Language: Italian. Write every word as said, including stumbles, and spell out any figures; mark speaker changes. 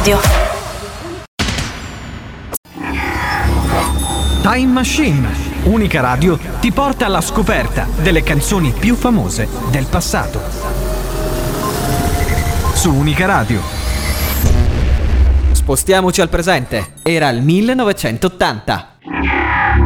Speaker 1: Radio.
Speaker 2: Time Machine, Unica Radio, ti porta alla scoperta delle canzoni più famose del passato. Su Unica Radio.
Speaker 3: Spostiamoci al presente. Era il millenovecentottanta.